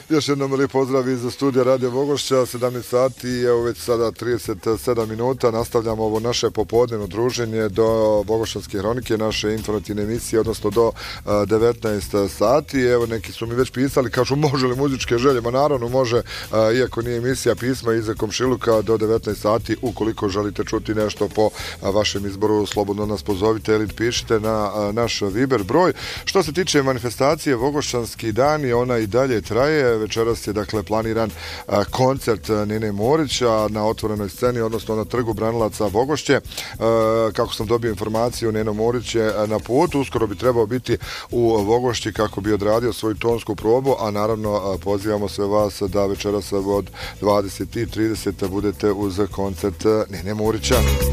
Još jednom lijep pozdrav iz studija Radio Vogošća, 17 sati, evo već sada 37 minuta, nastavljamo ovo naše popodnevno druženje do Vogošćanske hronike, naše informativne emisije, odnosno do 19 sati. Evo, neki su mi već pisali, kažu može li muzičke želje, ma naravno može, iako nije emisija pisma iza komšiluka do 19 sati, ukoliko želite čuti nešto po vašem izboru, slobodno nas pozovite ili pišite na naš Viber broj. Što se tiče manifestacije Vogošćanski dani, ona i dalje traje. Večeras je dakle planiran koncert Nine Morića na otvorenoj sceni, odnosno na trgu Branilaca Vogošće. Kako sam dobio informaciju, Nino Morić je na putu, uskoro bi trebao biti u Vogošći kako bi odradio svoju tonsku probu, a naravno pozivamo sve vas da večeras od 20:30 budete uz koncert Nine Morića.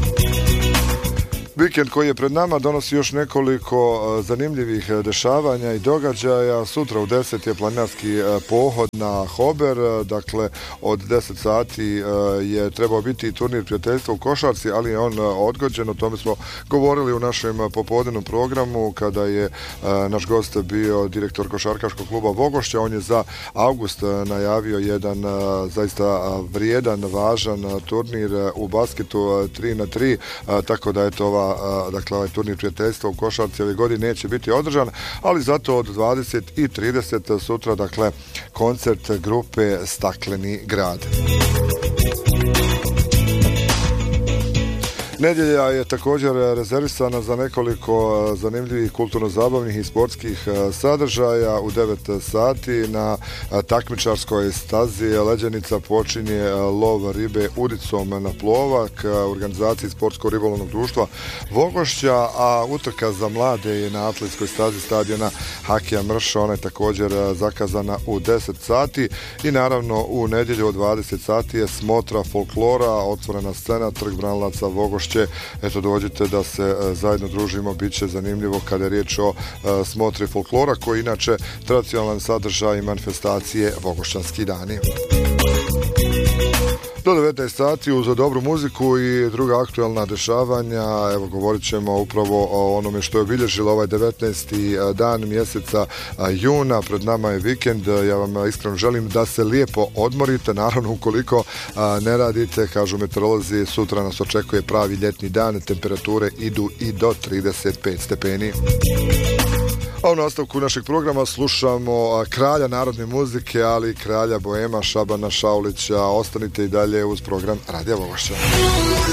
Vikend koji je pred nama donosi još nekoliko zanimljivih dešavanja i događaja. Sutra u 10 je planinarski pohod na Hober, dakle od 10 sati je trebao biti turnir prijateljstva u košarci, ali je on odgođen. O tome smo govorili u našem popodnevnom programu kada je naš gost bio direktor košarkaškog kluba Vogošća. On je za avgust najavio jedan zaista vrijedan, važan turnir u basketu 3x3, tako da je to dakle ovaj turnir prijateljstva u košarci ove godine neće biti održan, ali zato od 20:30 sutra dakle koncert grupe Stakleni grad. Nedjelja je također rezervisana za nekoliko zanimljivih kulturno-zabavnih i sportskih sadržaja. U 9 sati na takmičarskoj stazi Leđenica počinje lov ribe udicom na plovak u organizaciji Sportsko-ribolovnog društva Vogošća, a utrka za mlade je na atletskoj stazi stadiona Hakija Mrša. Ona je također zakazana u 10 sati i naravno u nedjelju od 20 sati je smotra folklora, otvorena scena, trg Branilaca Vogošća. Eto, dođite da se zajedno družimo, bit će zanimljivo kada je riječ o smotri folklora, koji je inače tradicionalan sadržaj manifestacije Vogošćanski dani. Do 19 sati uz dobru muziku i druga aktualna dešavanja, evo govorit ćemo upravo o onome što je obilježilo ovaj 19. dan mjeseca juna. Pred nama je vikend, ja vam iskreno želim da se lijepo odmorite, naravno ukoliko ne radite, kažu meteorolozi, sutra nas očekuje pravi ljetni dan, temperature idu i do 35 stepeni. A u nastavku našeg programa slušamo kralja narodne muzike, ali i kralja boema Šabana Šaulića. Ostanite i dalje uz program Radija Vogošća.